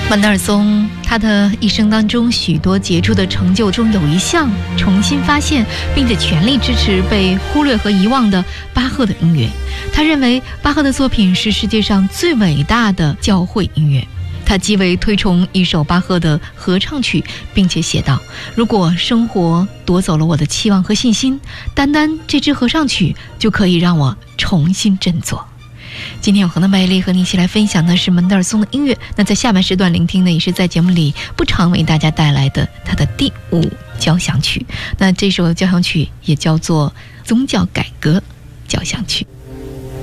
门德尔松他的一生当中许多杰出的成就中，有一项重新发现并且全力支持被忽略和遗忘的巴赫的音乐。他认为巴赫的作品是世界上最伟大的教会音乐。他极为推崇一首巴赫的合唱曲，并且写道：如果生活夺走了我的期望和信心，单单这支合唱曲就可以让我重新振作。今天永恒的魅力和你一起来分享的是门德尔松的音乐。那在下半时段聆听呢，也是在节目里不常为大家带来的他的第5交响曲。那这首交响曲也叫做宗教改革交响曲。